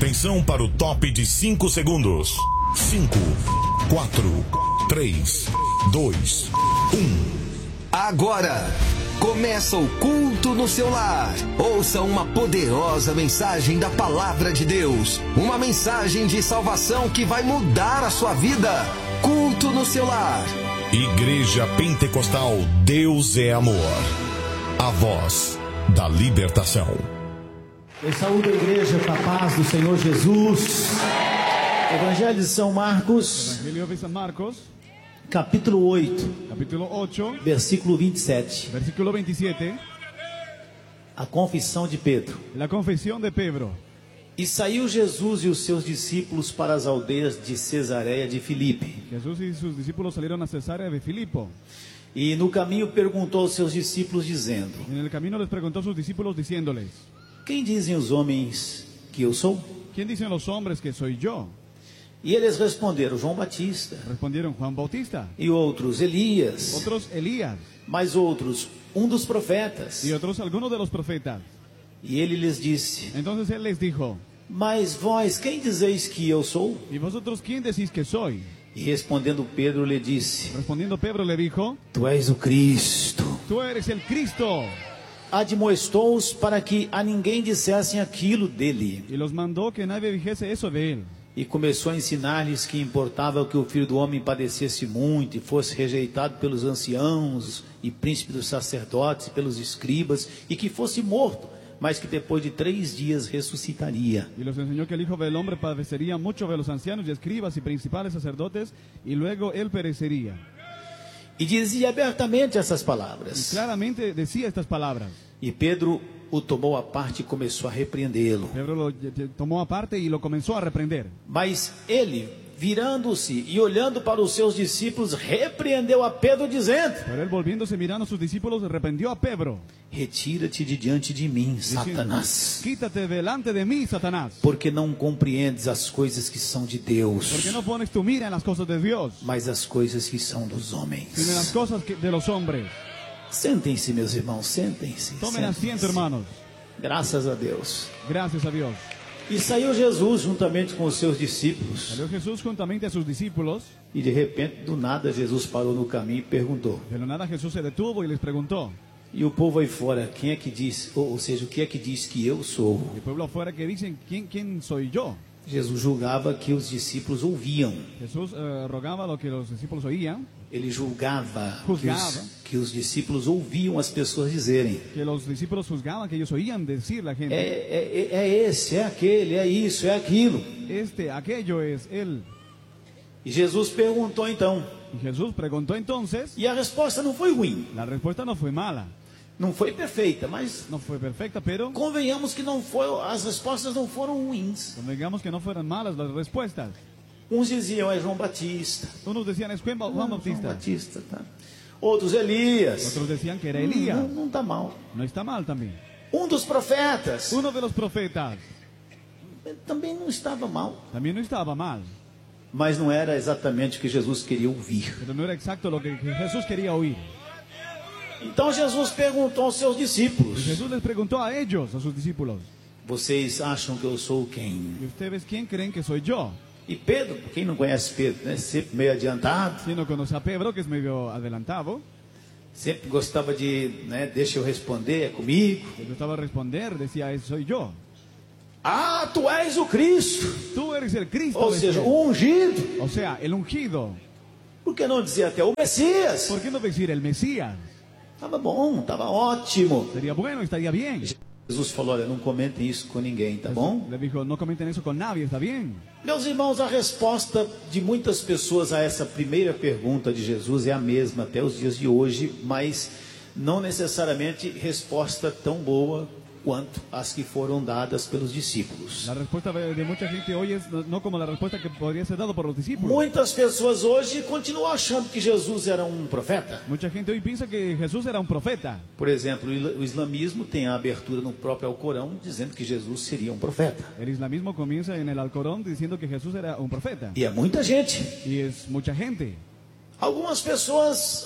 Atenção para o top de 5 segundos. 5, 4, 3, 2, 1. Agora começa o culto no seu lar. Ouça uma poderosa mensagem da Palavra de Deus. Uma mensagem de salvação que vai mudar a sua vida. Culto no seu lar. Igreja Pentecostal Deus é Amor. A voz da libertação. Eu saúdo a igreja com a paz do Senhor Jesus. Evangelho de São Marcos, Evangelio de San Marcos, capítulo 8, capítulo 8, versículo 27. versículo 27, A confissão de Pedro. la confesión de Pedro. E saiu Jesus e os seus discípulos para as aldeias de Cesareia de Filipe. Jesús y sus discípulos salieron a Cesarea de Filipo. E no caminho perguntou aos seus discípulos, dizendo: En el camino les preguntó a sus discípulos diciéndoles: Quem dizem os homens que eu sou? ¿Quién dicen los hombres que soy yo? E eles responderam: João Batista. Respondieron: Juan Bautista. E outros: Elias. Otros Elías. Mas outros: um dos profetas. Y otros algunos de los profetas. E ele lhes disse: Entonces él les dijo: Mas vós, quem dizeis que eu sou? ¿Y vosotros quién decís que soy? E respondendo Pedro lhe disse: Respondiendo Pedro le dijo: Tu és o Cristo. Tú eres el Cristo. Admoestou-os para que a ninguém dissessem aquilo dele. Y los mandó que nadie dijese eso de él. E começou a ensinar-lhes que importava que o Filho do Homem padecesse muito e fosse rejeitado pelos anciãos e príncipes dos sacerdotes e pelos escribas, e que fosse morto, mas que depois de 3 dias ressuscitaria. Y les enseñó que el Hijo del Hombre padecería mucho de los ancianos y escribas y principales sacerdotes, y luego él perecería. E dizia abertamente essas Y palavras. claramente decía estas palabras. E Pedro o tomou à parte e começou a repreendê-lo. Pedro lo tomó aparte y lo comenzó a reprender. Mas ele, virando-se e olhando para os seus discípulos, repreendeu a Pedro, dizendo: Pero él, volviéndose mirando a sus discípulos, reprendió a Pedro, Retira-te de diante de mim, diciendo: Satanás, Quítate delante de mí, Satanás, porque não compreendes as coisas que são de Deus, porque no pones tu mira en las cosas de Dios, mas as coisas que são dos sino en homens. las cosas de los hombres. Sentem-se, meus irmãos, sentem-se. Tomen asiento, sentem-se. hermanos. Graças a Deus. Gracias a Dios. E saiu Jesus juntamente com os seus discípulos. Salió Jesús juntamente a sus discípulos. E de repente, do nada, Jesus parou no caminho e perguntou. De la nada Jesús se detuvo y les preguntó. E o povo aí fora, quem é que diz, ou seja, o que é que diz que eu sou? El pueblo afuera que dicen: ¿Quién soy yo? Jesus julgava que os discípulos ouviam. Jesús rogaba lo que los discípulos oían, Ele julgava Juzgava. que os discípulos ouviam as pessoas dizerem: que los discípulos juzgaban, que ellos oían decir la gente: é esse, é aquele, é isso, é aquilo. aquello es él. E Jesus perguntou então. Y Jesús preguntó entonces. E a resposta não foi ruim, La respuesta no fue mala, não foi perfeita, mas no fue perfecta, pero convenhamos que não foi, as respostas não foram ruins. digamos que no fueran malas las respuestas. Uns diziam: é João Batista. Unos decían: es Juan João Bautista. Batista, tá? Outros Elias. Otros decían que era Elías. Não está mal. No está mal también. Um dos profetas. Uno de los profetas Também não estava mal. también no estaba mal, Mas não era exatamente o que Jesus queria ouvir. pero no era exacto lo que Jesús quería oír. Então Jesus perguntou aos seus Y discípulos: Jesús les preguntó a ellos, a sus discípulos: Vocês acham que eu sou quem? ¿y ustedes quién creen que soy yo? E Pedro, quem não conhece Pedro, né? Sempre meio adiantado, Si no conoce a Pedro, que es medio adelantado, sempre gostava de, né? Deixa eu responder, é comigo. le gustaba responder, decía: soy yo. Ah, tu és o Cristo, Tú eres el Cristo. ou decía. seja, o ungido. O sea, el ungido. Por que não dizer até o Messias? ¿Por qué no decir el Mesías? Estava bom, estava ótimo. Sería bueno, estaría bien. Jesus falou: olha, não comentem isso com ninguém, tá bom? Le dijo: no comenten eso con nadie, está bien. Meus irmãos, a resposta de muitas pessoas a essa primeira pergunta de Jesus é a mesma até os dias de hoje, mas não necessariamente resposta tão boa quanto as que foram dadas pelos discípulos. La respuesta de mucha gente hoy es no como la respuesta que podría ser dado por los discípulos. Muitas pessoas hoje continuam achando que Jesus era um profeta. Mucha gente hoy piensa que Jesús era un profeta. Por exemplo, o islamismo tem a abertura no próprio Alcorão dizendo que Jesus seria um profeta. El islamismo comienza en el Alcorán diciendo que Jesús era un profeta. E é muita gente. Y es mucha gente. Algumas pessoas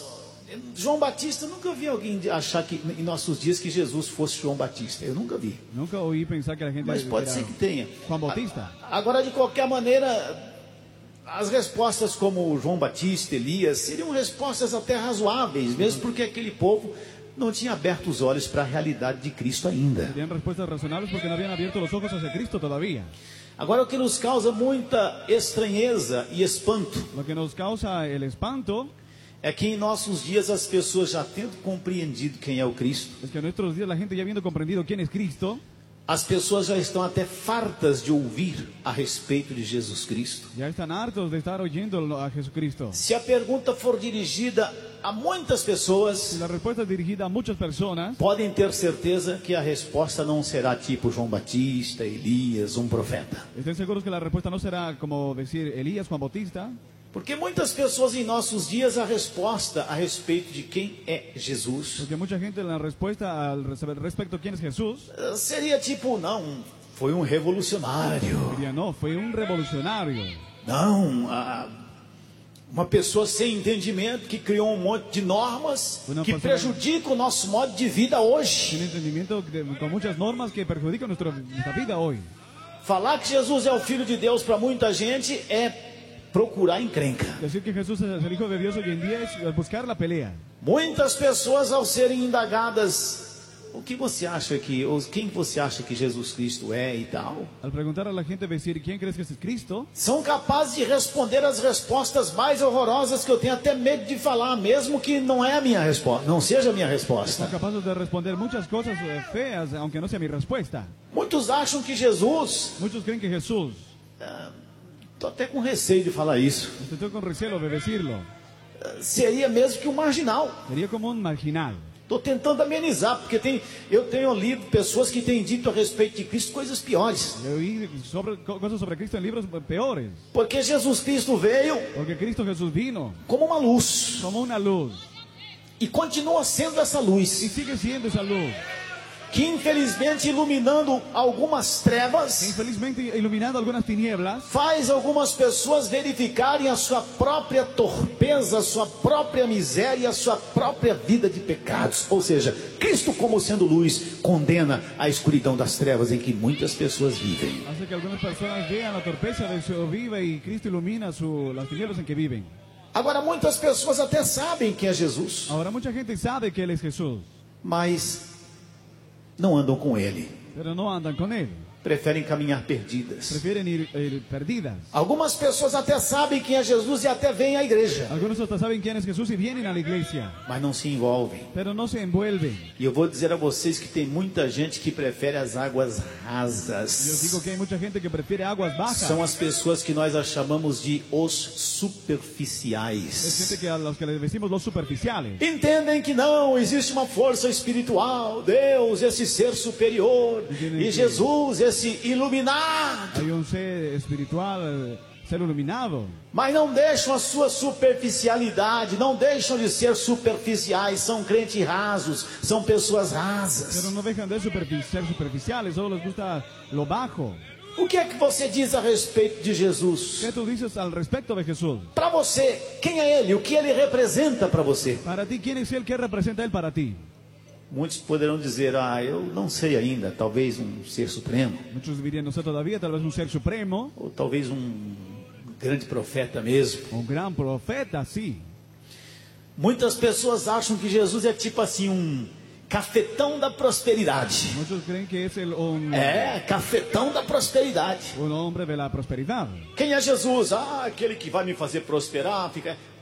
João Batista, eu nunca vi alguém achar que em nossos dias que Jesus fosse João Batista. Eu nunca vi. Nunca oí pensar que la gente Mas pode era ser que tenha. Juan Bautista. Agora, de qualquer maneira, as respostas como João Batista, Elias, seriam respostas até razoáveis, mesmo porque aquele povo não tinha aberto os olhos para a realidade de Cristo ainda. Serían respuestas razonables porque no habían abierto los ojos hacia Cristo todavía. Agora, o que nos causa muita estranheza e espanto Lo que nos causa el espanto é que em nossos dias as pessoas já tendo compreendido quem é o Cristo, es que en nuestros días la gente ya habiendo comprendido quién es Cristo, as pessoas já estão até fartas de ouvir a respeito de Jesus Cristo. ya están hartos de estar oyendo a Jesucristo. Se a pergunta for dirigida a muitas pessoas, Si la respuesta es dirigida a muchas personas, podem ter certeza que a resposta não será tipo João Batista, Elias, um profeta. estén seguros que la respuesta no será como decir Elías, Juan Bautista, Porque muitas pessoas em nossos dias a resposta a respeito de quem é Jesus porque mucha gente la respuesta al respecto a quién es Jesús seria tipo, não, foi um revolucionário. diría, no, fue un revolucionario. Não, uma pessoa sem entendimento que criou um monte de normas que prejudicam o nosso modo de vida hoje. Tiene entendimiento con muchas normas que perjudican nuestra vida hoy. Falar que Jesus é o Filho de Deus para muita gente é procurar encrenca. Decir que Jesús es el Hijo de Dios hoy en día es buscar la pelea. Muitas pessoas, ao serem indagadas, o que você acha que, ou quem você acha que Jesus Cristo é e tal, Al preguntar a la gente, decir, ¿quién crees que es Cristo? são capazes de responder as respostas mais horrorosas que eu tenho até medo de falar, mesmo que não é a minha resposta, não seja a minha Son resposta. capaces de responder muchas cosas feas, aunque no sea mi respuesta. Muitos acham que Jesus, Muchos creen que Jesús, estou até com receio de falar isso, estoy con recelo de decirlo, seria mesmo que um marginal. sería como un marginal. Estou tentando amenizar, porque eu tenho lido pessoas que têm dito a respeito de Cristo coisas piores. Yo oí cosas sobre Cristo en libros peores, Porque Jesus Cristo veio porque Cristo Jesús vino como uma luz como una luz e continua sendo essa y luz sigue siendo esa luz, que infelizmente iluminando algumas que trevas infelizmente iluminando algunas tinieblas, faz algumas pessoas verificarem a sua própria torpeza, a sua própria miséria e a sua própria vida de pecados. Ou seja, Cristo como sendo luz condena a escuridão das trevas em que muitas pessoas vivem. hace que algunas personas vean la torpeza de su vida y Cristo ilumina las tinieblas en que viven. Agora muitas pessoas até sabem quem é Jesus, Ahora mucha gente sabe que Él es Jesús, mas não andam com Ele, pero no andan con Él, preferem caminhar perdidas. prefieren ir perdidas. Algumas pessoas até sabem quem é Jesus e até vêm à igreja, Algunos hasta saben quién es Jesús y vienen a la iglesia, mas não se envolvem. pero no se envuelven. E eu vou dizer a vocês que tem muita gente que prefere as águas Yo digo rasas. que hay mucha gente que prefiere aguas bajas. São as pessoas que nós chamamos de os Es superficiais. gente que a los que les decimos los superficiales. Entendem que não existe uma força espiritual, Deus, esse ser superior, e Jesus, esse iluminado. Hay un ser espiritual, ser iluminado, Mas não deixam a sua superficialidade, não deixam de ser superficiais, são crentes rasos, são pessoas rasas. pero no dejan de ser superficiales, solo les gusta lo bajo. O que é que você diz a respeito de Jesus? ¿Qué tú dices al respecto de Jesús? Para você, quem é Ele? O que Ele representa para você? Para ti, ¿quién es Él? ¿Qué representa Él para ti? Muitos poderão dizer, eu não sei ainda, talvez um ser supremo, Muchos dirían, no sé todavía, tal vez un ser supremo, ou talvez um grande profeta mesmo. un gran profeta, sí. Muitas pessoas acham que Jesus é tipo assim, um cafetão da prosperidade. Muchos creen que es Cafetão da prosperidade. un hombre de la prosperidad. Quem é Jesus? Aquele que vai me fazer prosperar.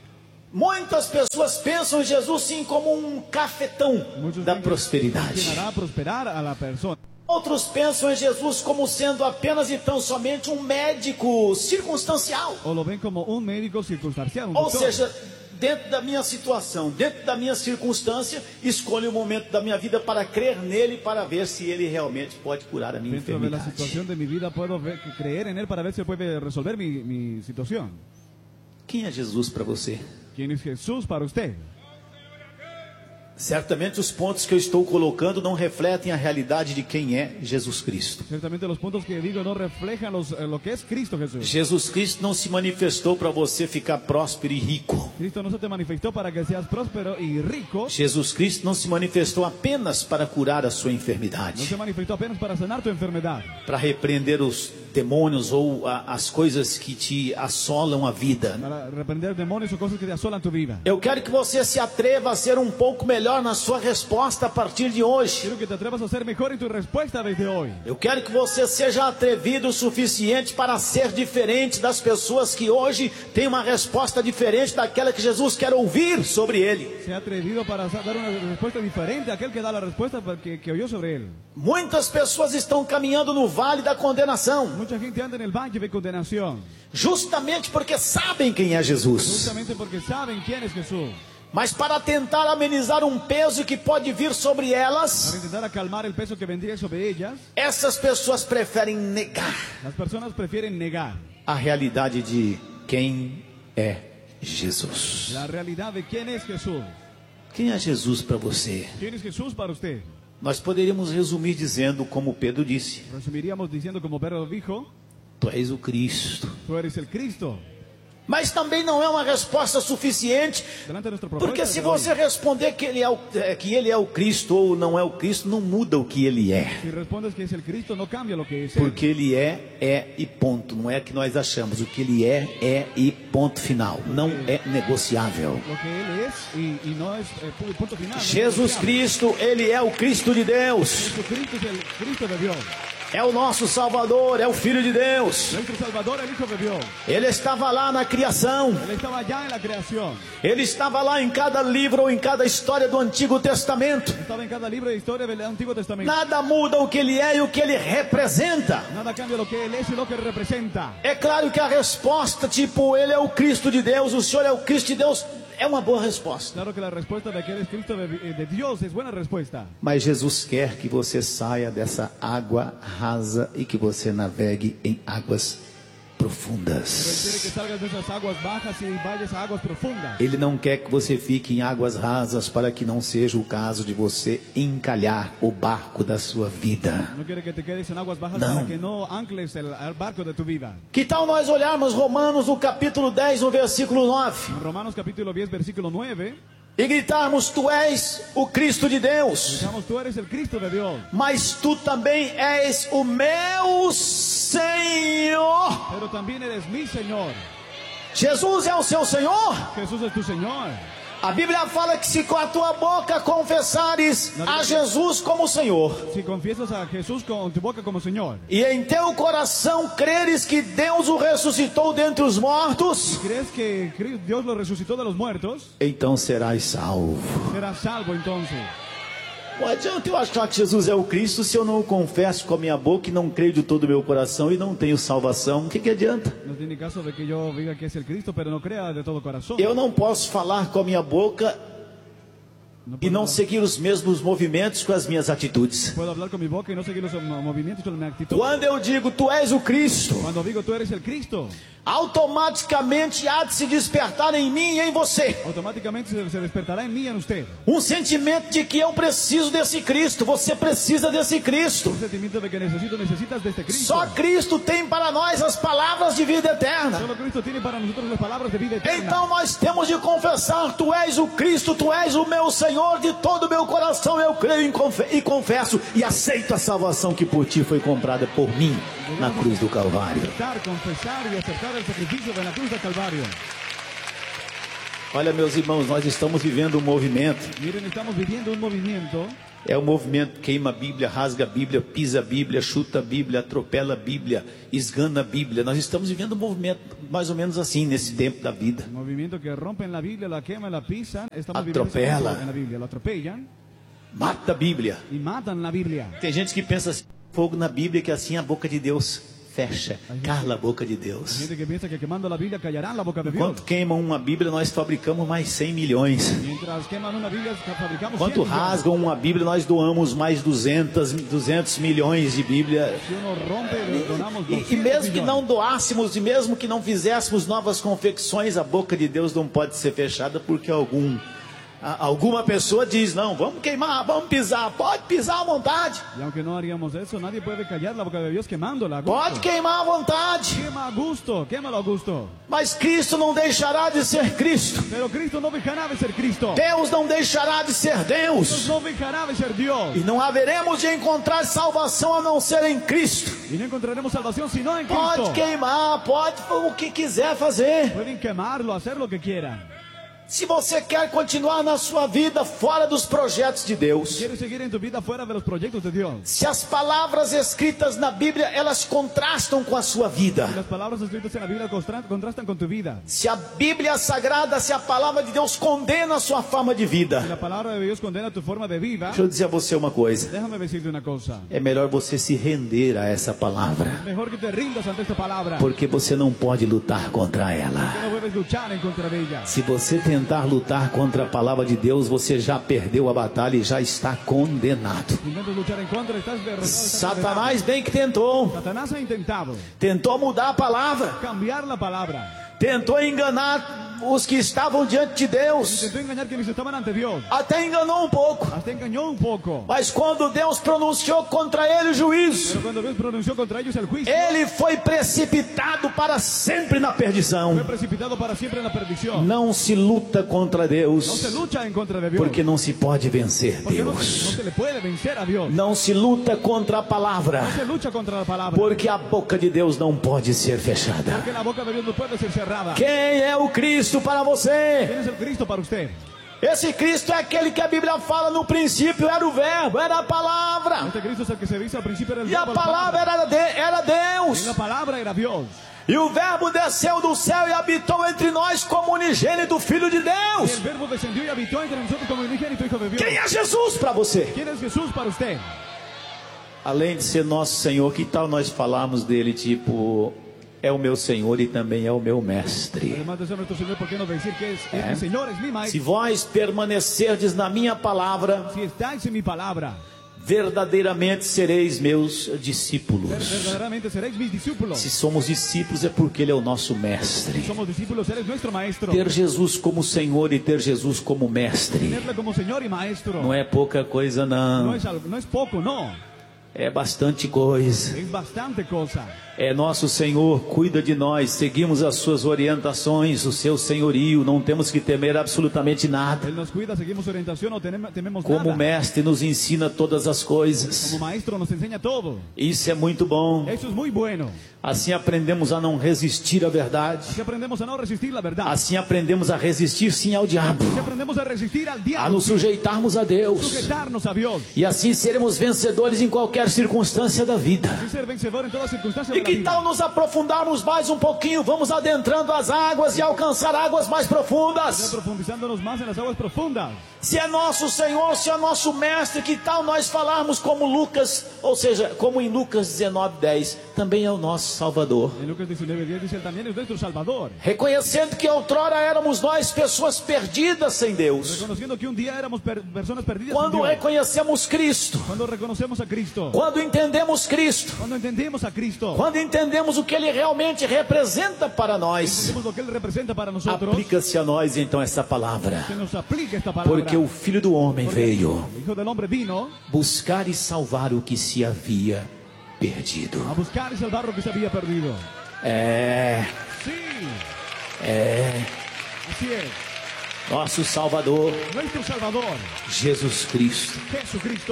Muitas pessoas pensam em Jesus sim como um cafetão Muchos da creen prosperidade. que hará prosperar a la persona. Outros pensam em Jesus como sendo apenas e tão somente um médico circunstancial. O lo ven como un médico circunstancial, un Ou doctor. seja, dentro da minha situação, dentro da minha circunstância, escolho o momento da minha vida para crer nele, para ver se ele realmente pode curar a minha Dentro de la enfermidade. situación de mi vida puedo creer en Él para ver si Él puede resolver mi situación. Quem é Jesus para você? ¿Quién es Jesús para usted? Certamente os pontos que eu estou colocando não refletem a realidade de quem é Jesus Cristo. Ciertamente los puntos que digo no reflejan lo que es Cristo Jesús. Jesus Cristo não se manifestou para você ficar próspero e rico. Cristo no se te manifestó para que seas próspero y rico. Jesus Cristo não se manifestou apenas para curar a sua No enfermidade, se manifestó apenas para sanar tu enfermedad, para repreender os demônios ou as coisas que te assolam a vida. para reprender demonios o cosas que te asolan tu vida. Eu quero que você se atreva a ser um pouco melhor na sua resposta a partir de hoje. Quiero que te atrevas a ser mejor en tu respuesta desde hoy. Eu quero que você seja atrevido o suficiente para ser diferente das pessoas que hoje têm uma resposta diferente daquela que Jesus quer ouvir sobre ele. Sea atrevido para dar una respuesta diferente a aquel que da la respuesta que oyó sobre él. Muitas pessoas estão caminhando no vale da condenação, Mucha gente anda en el valle de condenación, justamente porque sabem quem é Jesus. justamente porque saben quién es Jesús. Mas para tentar amenizar um peso que pode vir sobre Para elas, intentar acalmar el peso que vendría sobre ellas, essas pessoas preferem negar las personas prefieren negar a realidade de quem é Jesus. la realidad de quién es Jesús. Quem é Jesus para você? ¿Quién es Jesús para usted? Nós poderíamos resumir dizendo, como Pedro disse: Resumiríamos diciendo como Pedro dijo, Tu és o Cristo. tú eres el Cristo. Mas também não é uma resposta suficiente, Delante de nuestro porque profeta, se de hoy, você responder que ele é o Cristo ou não é o Cristo, não muda o que ele é. si respondes que es el Cristo, no cambia lo que es él. Porque ele é e ponto. Não é que nós achamos. O que ele é e ponto final. Não é negociável. Lo que él es y no es punto final. no es Jesus negociable. Cristo, ele é o Cristo de Deus. Jesucristo es el Cristo de Dios. É o nosso Salvador, é o Filho de Deus. Nuestro Salvador, el Hijo de Dios. Ele estava lá na criação. Él estaba ya en la creación. Ele estava lá em cada livro ou em cada história do Antigo Testamento. Estaba en cada libro de historia del Antiguo Testamento. Nada muda o que ele é e o que ele representa. Nada cambia lo que él es y lo que representa. É claro que a resposta, tipo, ele é o Cristo de Deus, o Senhor é o Cristo de Deus, é uma boa resposta. Claro que la respuesta de que él es Cristo de Dios es buena respuesta. Mas Jesus quer que você saia dessa água rasa e que você navegue em águas Pero él quiere profundas. que salgas de esas aguas bajas y vayas a aguas profundas. Ele não quer que você fique em águas rasas para que não seja o caso de você encalhar o barco da sua vida. No quiere que te quedes en aguas bajas No. para que no ancles el barco de tu vida. Que tal nós olharmos Romanos, no capítulo 10, no versículo 9, En Romanos capítulo 10, versículo 9, e gritarmos: Tu és o Cristo de Deus, digamos, tú eres el Cristo de Dios, mas tu também és o meu Senhor. pero también eres mi Señor. Jesus é o seu Senhor? Jesús es tu Señor. A Bíblia fala que se com a tua boca confessares a Jesus como Senhor, Si confiesas a Jesús con tu boca como Señor, e em teu coração creres que Deus o ressuscitou dentre os mortos, ¿crees que Dios lo resucitó de los muertos? então serás salvo. Serás salvo entonces. Não adianta eu achar que Jesus é o Cristo se eu não o confesso com a minha boca e não creio de todo o meu coração e não tenho salvação. O que adianta? No tiene caso de que yo diga que es el Cristo, pero no crea de todo corazón. Eu não posso falar com a minha boca e não seguir os mesmos movimentos com as minhas atitudes. Puedo hablar con mi boca y no seguir los movimientos con mi actitud. Quando eu digo Tu és o Cristo, Cuando digo tú eres el Cristo, automaticamente há de se despertar em mim e em você automáticamente se despertará en mí y en usted um sentimento de que eu preciso desse Cristo, você precisa desse Cristo. un sentimiento de que necesitas de este Cristo. Só Cristo tem para nós as palavras de vida eterna. Solo Cristo tiene para nosotros las palabras de vida eterna. Então nós temos de confessar: Tu és o Cristo, Tu és o meu Senhor, de todo o meu coração eu creio e confesso e aceito a salvação que por Ti foi comprada por mim na cruz do Calvário. Confesar y aceptar el sacrificio de la cruz del Calvario. Olha, meus irmãos, nós estamos vivendo um movimento. Miren, estamos viviendo un movimiento. É o movimento que queima a Bíblia, rasga a Bíblia, pisa a Bíblia, chuta a Bíblia, atropela a Bíblia, esgana a Bíblia. Nós estamos vivendo um movimento mais ou menos assim nesse tempo da vida. Un movimiento que rompen la Biblia, la queman, la pisan. Estamos Atropela. viviendo en la Biblia. Lo atropellan Mata a Bíblia. y matan la Biblia. Tem gente que pensa assim, fogo na Bíblia, que assim a boca de Deus fecha, cala a boca de Hay Deus. gente que piensa que quemando la Biblia callarán la boca de Dios. Enquanto queimam uma Bíblia, nós fabricamos mais 100 milhões. Mientras queman una Biblia, fabricamos Enquanto 100 millones. rasgam uma Bíblia, nós doamos mais 200 milhões de Bíblia. Si uno rompe, donamos E 200 mesmo que não millones. doássemos, e mesmo que não fizéssemos novas confecções, a boca de Deus não pode ser fechada porque algum Alguma pessoa diz, não, vamos queimar, vamos pisar. Pode pisar à vontade. Y aunque no haríamos eso, nadie puede callar la boca de Dios quemándola a gusto. Pode queimar à vontade. Quema a gusto, quémalo a gusto. Mas Cristo não deixará de ser Cristo. Pero Cristo no dejará de ser Cristo. Deus não deixará de ser Dios Deus. no dejará de ser Dios. E não haveremos de encontrar salvação a não ser em Cristo. Y no encontraremos salvación sino en Cristo. Pode queimar, pode o que quiser fazer. Pueden quemarlo, hacer lo que quieran. Se você quer continuar na sua vida fora dos projetos de Deus, ¿Quieres seguir en tu vida fuera de los proyectos de Dios? se as palavras escritas na Bíblia, elas contrastam com a sua vida. Y las palabras escritas en la Biblia contrastan con tu vida. Se a Bíblia Sagrada, se a palavra de Deus condena a sua forma de Si vida. la palabra de Dios condena tu forma de vida, Deixa eu dizer a você uma coisa. déjame decirte una cosa. É melhor você se render a essa palavra, Mejor que te rindas ante esta palabra. porque você não pode lutar contra ela. Que no puedes luchar en contra de ella. Se você tentar lutar contra a palavra de Deus, você já perdeu a batalha e já está condenado. Si intentas luchar en contra, estás derrotado. estás Satanás bem que tentou. condenado. Satanás ha intentado Tentou mudar a palavra. cambiar la palabra. Tentou enganar os que estavam diante de Deus. Intentó engañar quienes estaban ante Dios. Até enganou um pouco. Hasta engañó un poco. Mas quando Deus pronunciou contra ele o juízo, Pero cuando Dios pronunció contra ellos el juicio, ele foi precipitado para sempre na fue perdição. precipitado para siempre en la perdición. Não se luta contra No se Deus, lucha en contra de Dios. porque não se pode vencer Porque no Deus. se le puede vencer a Dios. Não se luta contra a palavra, No se lucha contra la palabra. porque a boca de Deus não pode ser fechada. Porque la boca de Dios no puede ser cerrada. Quem é o Cristo para você? ¿Quién es el Cristo para usted? Esse Cristo é aquele que a Bíblia fala no princípio era o verbo, era a palavra. Este Cristo es el que se dice al principio era el E a verbo, la palavra era Y Deus. la palabra era Dios. E o verbo desceu do céu e habitou entre nós como unigênito Filho de Y Deus. el verbo descendió y habitó entre nosotros como unigénito Hijo de Dios. Quem é Jesus para você? ¿Quién es Jesús para usted? Além de ser nosso Senhor, que tal nós falarmos dele tipo, é o meu Senhor e também é o meu mestre? Además de ser nuestro Señor, ¿por qué no decir que es mi Señor, es mi Se Maestro? vós permanecerdes na minha palavra, Si estáis en mi palabra, verdadeiramente sereis meus discípulos. verdaderamente seréis mis discípulos. Se somos discípulos é porque ele é o nosso mestre. Si somos discípulos, Él es nuestro Maestro. Ter Jesus como Senhor e ter Jesus como mestre Tenerle como Señor y Maestro não é pouca coisa, no não. no es poco, no. É bastante coisa. Es bastante cosa. É nosso Senhor, cuida de nós, seguimos as suas orientações, o seu senhorio, não temos que temer absolutamente nada. Él nos cuida, seguimos su orientación, no tememos Como nada. mestre nos ensina todas as coisas. Como Maestro nos enseña todo. Isso é muito bom. Eso es muy bueno. Assim aprendemos a não resistir à verdade. Así aprendemos a no resistir la verdad. Assim aprendemos a resistir sim ao diabo. Así aprendemos a resistir al A diablo. nos sujeitarmos a Deus. Sujetarnos a Dios. E assim seremos vencedores em qualquer circunstância da vida. Y ser vencedor en todas circunstancias E de la que vida. tal nos aprofundarmos mais um pouquinho? Vamos adentrando as águas e alcançar águas mais Ya profundas. profundizándonos más en las aguas profundas. Se é nosso Senhor, se é nosso mestre, que tal nós falarmos como Lucas, ou seja, como em Lucas 19:10, também é o nosso Salvador. En Lucas 19:10 dice, Él también es nuestro Salvador. Reconhecendo que outrora éramos nós pessoas perdidas sem Deus. Reconociendo que un día éramos personas perdidas sin Quando Dios. reconhecemos Cristo, Cuando reconocemos a Cristo. quando entendemos Cristo, Cuando entendemos a Cristo. quando entendemos o que Ele realmente representa para nós, Entendemos lo que Él representa para nosotros. aplica-se a nós então essa palavra. Se nos aplica esta palabra. Porque o Filho do Homem Porque veio el Hijo del Hombre vino buscar e salvar o que se havia perdido. a buscar y salvar lo que se había perdido. Sí, así es. Nosso Salvador, Nuestro Salvador, Jesus Cristo. Jesucristo.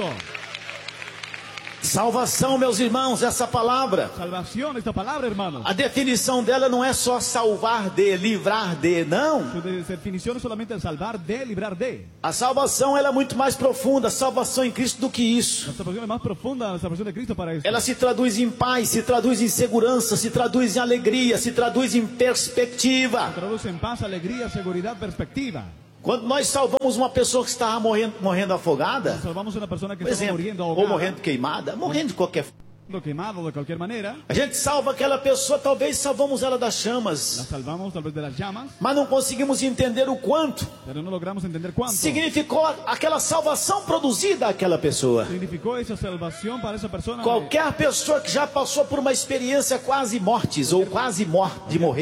Salvação, meus irmãos, essa palavra, Salvación, esta palabra, hermanos. a definição dela não é só salvar de, livrar de, não. Su definición es solamente el salvar de, librar de. A salvação ela é muito mais profunda, a salvação em Cristo do que isso. La salvación es más profunda, la salvación de Cristo para esto. Ela se traduz em paz, se traduz em segurança, se traduz em alegria, se traduz em perspectiva. Traduce en paz, alegría, seguridad, perspectiva. Quando nós salvamos uma pessoa que estava morrendo afogada, Salvamos a una persona que por estaba exemplo, muriendo ou ahogada, morrendo queimada, morrendo de qualquer forma. quemado de cualquier manera. A gente salva aquela pessoa, talvez salvamos ela das La chamas, salvamos tal vez de las llamas, mas não conseguimos entender o quanto pero no logramos entender cuánto significou aquela salvação produzida àquela pessoa. significó esa salvación para esa persona. Qualquer pessoa que já passou por uma experiência quase mortes ou quase de morrer,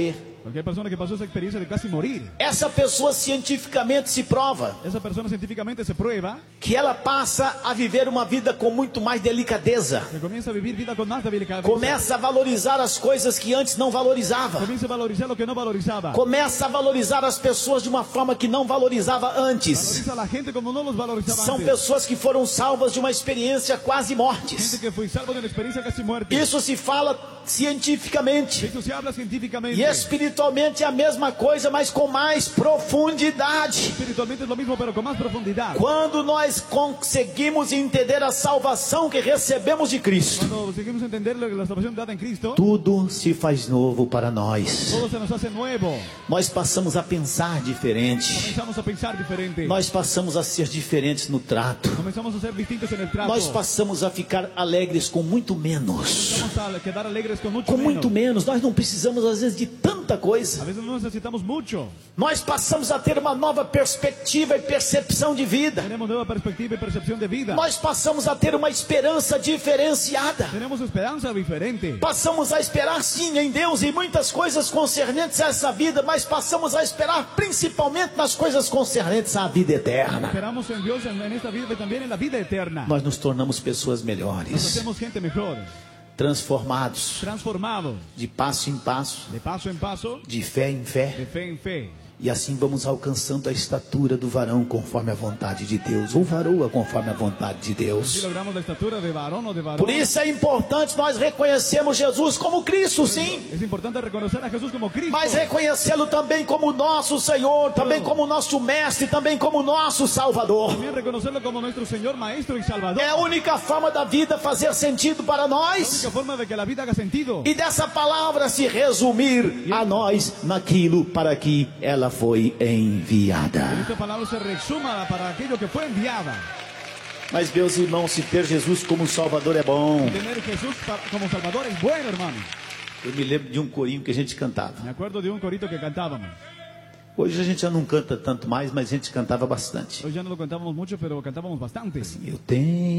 Porque hay personas que pasó esa experiencia de casi morir. Essa pessoa cientificamente se prova Esa persona científicamente se prueba que ela passa a viver uma vida com muito mais delicadeza. que comienza a vivir vida con más delicadeza. Começa a valorizar as coisas que antes não valorizava. Comienza a valorizar lo que no valorizaba. Começa a valorizar as pessoas de uma forma que não valorizava antes. Valoriza a la gente como no los valorizaba São antes. pessoas que foram salvas de uma experiência quase Gente mortes. que fue salvo de una experiencia casi muerte. Isso se fala cientificamente. Eso se habla científicamente. E espiritualmente é a mesma coisa, mas com mais profundidade. Espiritualmente es lo mismo, pero con más profundidad. Quando nós conseguimos entender a salvação que recebemos de Cristo, Cuando conseguimos entender la salvación dada en Cristo, tudo se faz novo para nós. todo se nos hace nuevo. Nós passamos a pensar diferente. Comenzamos a pensar diferente. Nós passamos a ser diferentes no trato. Comenzamos a ser distintos en el trato. Nós passamos a ficar alegres com muito menos. Comenzamos a quedar alegres con mucho Com menos. muito menos. Nós não precisamos, às vezes, de tanta coisa. A veces no necesitamos mucho. Nós passamos a ter uma nova perspectiva e percepção de vida. Tenemos nueva perspectiva y percepción de vida. Nós passamos a ter uma esperança diferenciada. Tenemos esperanza diferente. Passamos a esperar sim em Deus e muitas coisas concernentes a essa vida, mas passamos a esperar principalmente nas coisas concernentes à vida eterna. Esperamos en Dios en esta vida y también en la vida eterna. Nós nos tornamos pessoas Nos melhores, hacemos gente mejor, transformados transformados de passo em passo, de paso en paso, de fé em de fé, fe en fe. e assim vamos alcançando a estatura do varão conforme a vontade de Deus, ou varoa conforme a vontade de Si Deus. logramos la estatura de varón o de varón, Por isso é importante nós reconhecermos Jesus como Cristo, sim, es importante reconocer a Jesús como Cristo. mas reconhecê-lo também como nosso Senhor, também como nosso Mestre, também como nosso Salvador. También reconocerlo como nuestro Señor, Maestro y Salvador. É a única forma da vida fazer sentido para La nós única forma de que la vida haga sentido. e dessa palavra se resumir a nós naquilo para que ela foi enviada. Esta palabra se resuma para aquello que fue enviada. Mas, meus irmãos, se ter Jesus como Salvador é bom. Tener Jesús como Salvador es bueno, hermano. Eu me lembro de um corinho que a gente cantava. Me acuerdo de un corito que cantábamos. Hoje a gente já não canta tanto mais, mas a gente cantava bastante. Hoy ya no lo cantábamos mucho, pero cantábamos bastante. Eu tenho